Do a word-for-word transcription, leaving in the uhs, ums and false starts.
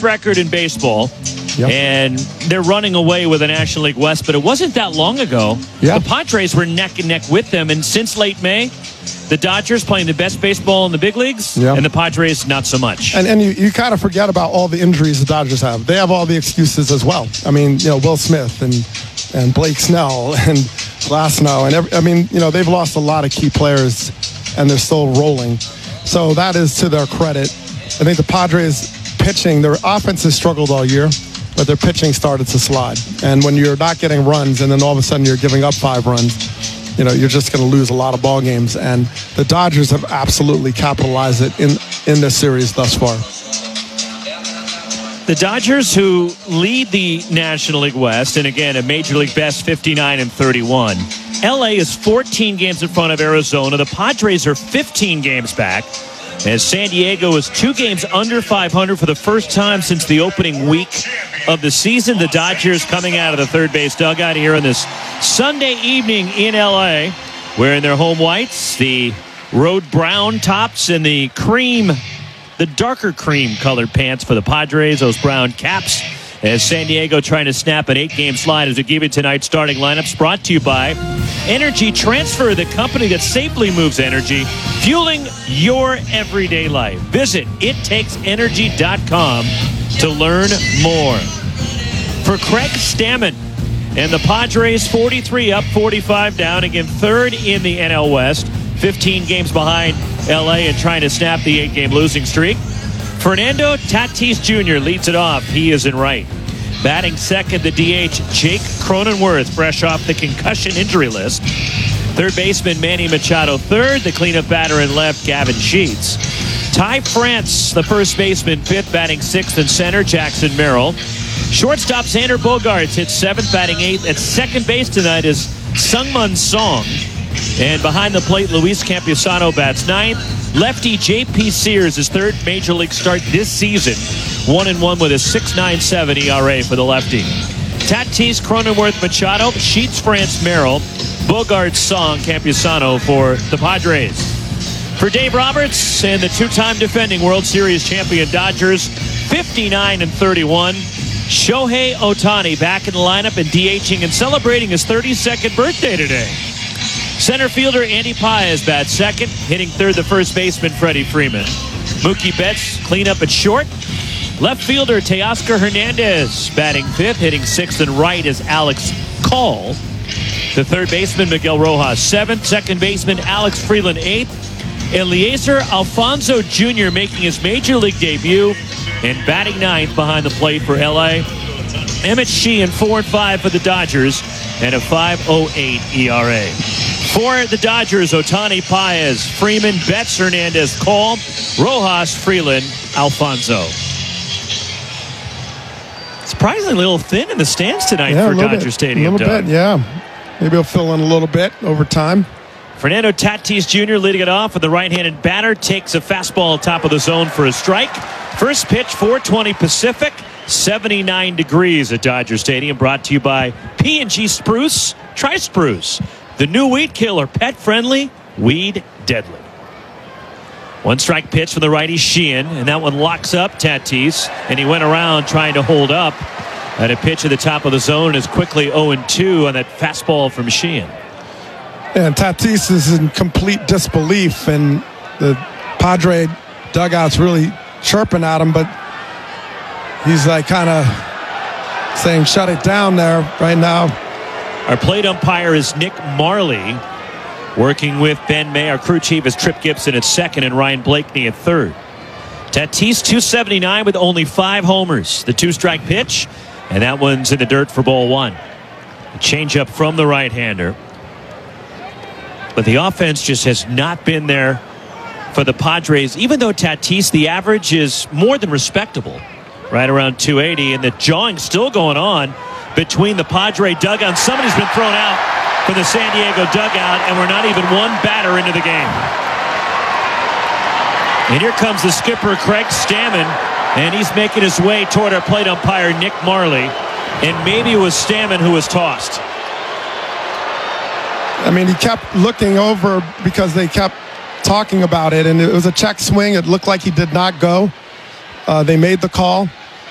record in baseball. Yep. And they're running away with the National League West, but it wasn't that long ago. Yeah. The Padres were neck and neck with them, and since late May, the Dodgers playing the best baseball in the big leagues, yeah. and the Padres not so much. And and you, you kind of forget about all the injuries the Dodgers have. They have all the excuses as well. I mean, you know, Will Smith and and Blake Snell and Glasnow, and every, I mean, you know, they've lost a lot of key players, and they're still rolling. So that is to their credit. I think the Padres pitching, their offense has struggled all year, but their pitching started to slide. And when you're not getting runs, and then all of a sudden you're giving up five runs, you know, you're just going to lose a lot of ball games. And the Dodgers have absolutely capitalized it in, in this series thus far. The Dodgers, who lead the National League West, and again, a Major League best fifty-nine and thirty-one. L A is fourteen games in front of Arizona. The Padres are fifteen games back, as San Diego is two games under five hundred for the first time since the opening week of the season. The Dodgers coming out of the third base dugout here on this Sunday evening in L A, wearing their home whites, the road brown tops and the cream, the darker cream colored pants for the Padres, those brown caps, as San Diego trying to snap an eight-game slide. As we give you tonight's starting lineups, brought to you by Energy Transfer, the company that safely moves energy, fueling your everyday life. Visit it takes energy dot com to learn more. For Craig Stammen and the Padres, forty-three up, forty-five down, again third in the N L West, fifteen games behind L A and trying to snap the eight-game losing streak. Fernando Tatis Junior leads it off. He is in right. Batting second, the D H, Jake Cronenworth, fresh off the concussion injury list. Third baseman, Manny Machado third. The cleanup batter in left, Gavin Sheets. Ty France, the first baseman, fifth, batting sixth in center, Jackson Merrill. Shortstop, Xander Bogaerts hits seventh, batting eighth. At second base tonight is Sungmun Song. And behind the plate, Luis Campusano bats ninth. Lefty J P Sears, his third major league start this season. One and one with a six point nine seven E R A for the lefty. Tatis, Cronenworth, Machado, Sheets, France, Merrill, Bogaerts, Song, Campusano for the Padres. For Dave Roberts and the two-time defending World Series champion Dodgers, fifty-nine and thirty-one. Shohei Ohtani back in the lineup and DHing and celebrating his thirty-second birthday today. Center fielder Andy Paez bats second, hitting third the first baseman Freddie Freeman. Mookie Betts clean up at short. Left fielder Teoscar Hernandez batting fifth, hitting sixth, and right is Alex Call. The third baseman Miguel Rojas seventh, second baseman Alex Freeland eighth. Eliezer Alfonso Junior making his major league debut and batting ninth behind the plate for L A. Emmett Sheehan four and five for the Dodgers and a five point oh eight E R A. For the Dodgers, Ohtani, Paez, Freeman, Betts, Hernandez, Call, Rojas, Freeland, Alfonso. Surprisingly a little thin in the stands tonight yeah, for Dodger bit, Stadium. A little Doug. bit, yeah. Maybe he'll fill in a little bit over time. Fernando Tatis Junior leading it off with the right-handed batter. Takes a fastball top of the zone for a strike. First pitch, four twenty Pacific. seventy-nine degrees at Dodger Stadium. Brought to you by P and G Spruce. Try Spruce. The new weed killer, pet-friendly, weed deadly. One strike pitch from the righty Sheehan, and that one locks up Tatis, and he went around trying to hold up at a pitch at the top of the zone and is quickly oh and two on that fastball from Sheehan. And Tatis is in complete disbelief, and the Padre dugout's really chirping at him, but he's like kind of saying, shut it down there right now. Our plate umpire is Nick Marley, working with Ben May. Our crew chief is Trip Gibson at second and Ryan Blakeney at third. Tatis two seventy-nine with only five homers. The two-strike pitch, and that one's in the dirt for ball one. A changeup from the right-hander. But the offense just has not been there for the Padres, even though Tatis, the average is more than respectable, right around two eighty, and the jawing still going on between the Padre dugout. Somebody's been thrown out from the San Diego dugout, and we're not even one batter into the game. And here comes the skipper, Craig Stammen, and he's making his way toward our plate umpire, Nick Marley, and maybe it was Stammen who was tossed. I mean, he kept looking over because they kept talking about it, and it was a check swing. It looked like he did not go. Uh, they made the call.